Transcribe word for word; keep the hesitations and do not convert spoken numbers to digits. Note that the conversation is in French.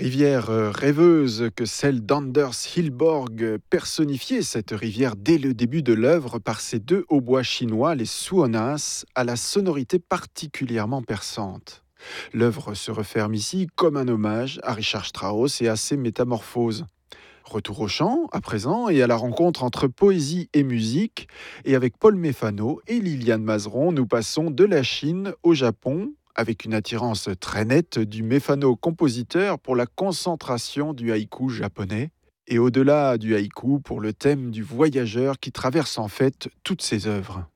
Rivière euh, rêveuse que celle d'Anders Hillborg euh, personnifiait cette rivière dès le début de l'œuvre par ses deux hautbois chinois, les suonas, à la sonorité particulièrement perçante. L'œuvre se referme ici comme un hommage à Richard Strauss et à ses métamorphoses. Retour au chant, à présent, et à la rencontre entre poésie et musique. Et avec Paul Méfano et Liliane Mazeron, nous passons de la Chine au Japon, avec une attirance très nette du Méfano-compositeur pour la concentration du haïku japonais, et au-delà du haïku pour le thème du voyageur qui traverse en fait toutes ses œuvres.